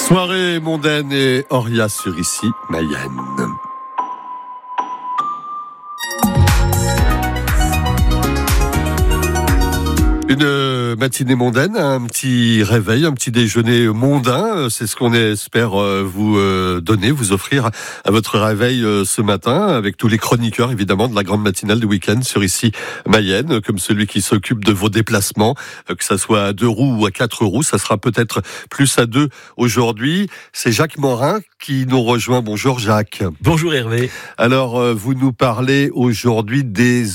Soirée mondaine et Oria sur ici, Mayenne. Une matinée mondaine, un petit réveil, un petit déjeuner mondain, c'est ce qu'on espère vous donner, vous offrir à votre réveil ce matin, avec tous les chroniqueurs évidemment de la grande matinale du week-end sur ici Mayenne, comme celui qui s'occupe de vos déplacements, que ça soit à 2 roues ou à 4 roues, ça sera peut-être plus à 2 aujourd'hui. C'est Jacques Morin qui nous rejoint. Bonjour Jacques. Bonjour Hervé. Alors vous nous parlez aujourd'hui des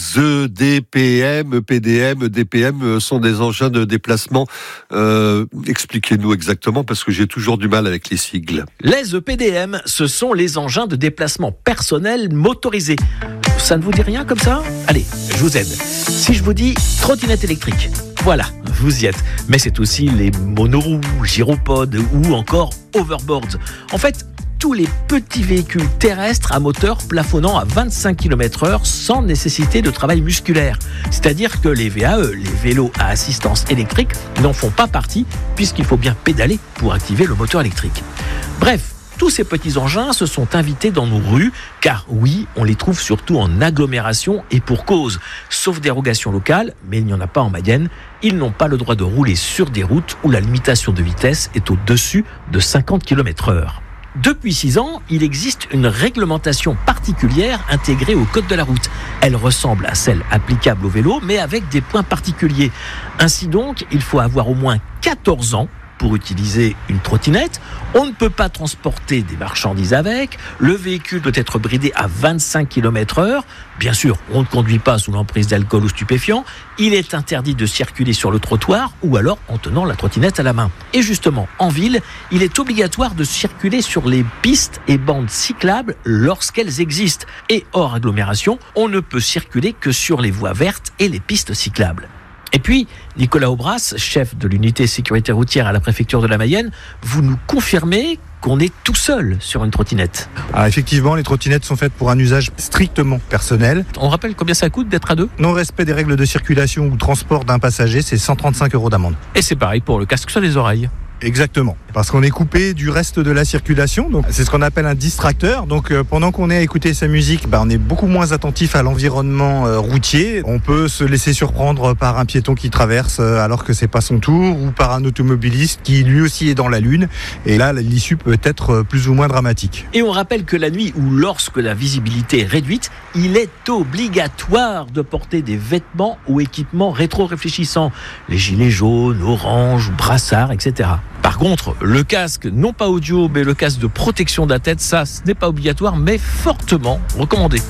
EDPM, EPDM, EDPM sont des engins de déplacement. Expliquez-nous exactement parce que j'ai toujours du mal avec les sigles. Les EPDM, ce sont les engins de déplacement personnel motorisés. Ça ne vous dit rien comme ça ? Allez, je vous aide. Si je vous dis trottinette électrique, voilà, vous y êtes. Mais c'est aussi les monoroues, gyropodes ou encore overboards. En fait, tous les petits véhicules terrestres à moteur plafonnant à 25 km/h sans nécessité de travail musculaire. C'est-à-dire que les VAE, les vélos à assistance électrique, n'en font pas partie puisqu'il faut bien pédaler pour activer le moteur électrique. Bref, tous ces petits engins se sont invités dans nos rues, car oui, on les trouve surtout en agglomération et pour cause. Sauf dérogation locale, mais il n'y en a pas en Mayenne, ils n'ont pas le droit de rouler sur des routes où la limitation de vitesse est au-dessus de 50 km/h. Depuis 6 ans, il existe une réglementation particulière intégrée au code de la route. Elle ressemble à celle applicable au vélo, mais avec des points particuliers. Ainsi donc, il faut avoir au moins 14 ans pour utiliser une trottinette. On ne peut pas transporter des marchandises avec. Le véhicule doit être bridé à 25 km/h. Bien sûr, on ne conduit pas sous l'emprise d'alcool ou stupéfiants. Il est interdit de circuler sur le trottoir ou alors en tenant la trottinette à la main. Et justement, en ville, il est obligatoire de circuler sur les pistes et bandes cyclables lorsqu'elles existent. Et hors agglomération, on ne peut circuler que sur les voies vertes et les pistes cyclables. Et puis, Nicolas Aubras, chef de l'unité sécurité routière à la préfecture de la Mayenne, vous nous confirmez qu'on est tout seul sur une trottinette. Alors effectivement, les trottinettes sont faites pour un usage strictement personnel. On rappelle combien ça coûte d'être à 2 ? Non-respect des règles de circulation ou transport d'un passager, c'est 135 € d'amende. Et c'est pareil pour le casque sur les oreilles. Exactement, parce qu'on est coupé du reste de la circulation, donc c'est ce qu'on appelle un distracteur. Donc pendant qu'on est à écouter sa musique, on est beaucoup moins attentif à l'environnement routier. On peut se laisser surprendre par un piéton qui traverse alors que c'est pas son tour, ou par un automobiliste qui lui aussi est dans la lune. Et là, l'issue peut être plus ou moins dramatique. Et on rappelle que la nuit ou lorsque la visibilité est réduite, il est obligatoire de porter des vêtements ou équipements rétro-réfléchissants, les gilets jaunes, orange, brassards, etc. Par contre, le casque, non pas audio, mais le casque de protection de la tête, ça, ce n'est pas obligatoire, mais fortement recommandé.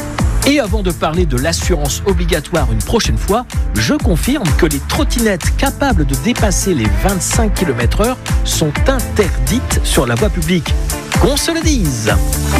Et avant de parler de l'assurance obligatoire une prochaine fois, je confirme que les trottinettes capables de dépasser les 25 km/h sont interdites sur la voie publique. Qu'on se le dise.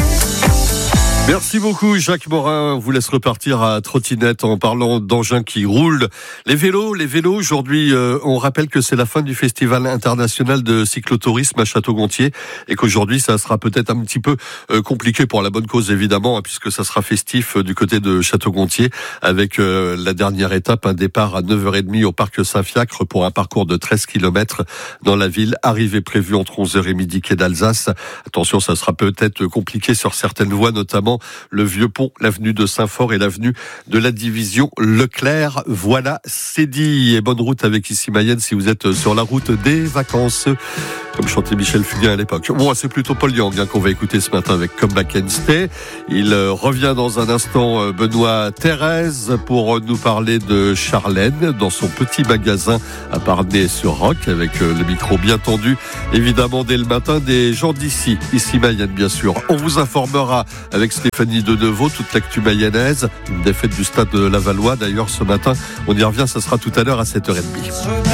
Merci beaucoup Jacques Morin, on vous laisse repartir à trottinette en parlant d'engins qui roulent. Les vélos aujourd'hui, on rappelle que c'est la fin du Festival international de cyclotourisme à Château-Gontier et qu'aujourd'hui ça sera peut-être un petit peu compliqué pour la bonne cause évidemment, puisque ça sera festif du côté de Château-Gontier avec la dernière étape, un départ à 9h30 au parc Saint-Fiacre pour un parcours de 13 km dans la ville, arrivée prévue entre 11h et midi quai d'Alsace. Attention, ça sera peut-être compliqué sur certaines voies, notamment le Vieux-Pont, l'avenue de Saint-Fort et l'avenue de la division Leclerc. Voilà, c'est dit. Et bonne route avec ici Mayenne si vous êtes sur la route des vacances. Comme chantait Michel Fugain à l'époque. Bon, c'est plutôt Paul Young qu'on va écouter ce matin avec Come Back and Stay. Il revient dans un instant, Benoît Thérèse, pour nous parler de Charlène dans son petit magasin à Parnay-sur-Roc avec le micro bien tendu. Évidemment, dès le matin, des gens d'ici, ici Mayenne bien sûr. On vous informera avec Stéphanie Denevaux, toute l'actu mayonnaise. Une défaite du stade de Lavallois d'ailleurs ce matin. On y revient, ça sera tout à l'heure à 7h30.